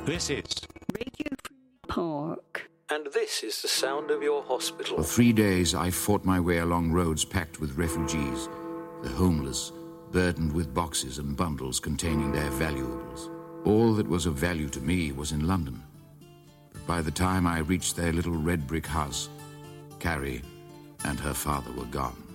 This is Radio Friendly Park. And this is the sound of your hospital. For 3 days, I fought my way along roads packed with refugees, the homeless, burdened with boxes and bundles containing their valuables. All that was of value to me was in London. But by the time I reached their little red brick house, Carrie and her father were gone.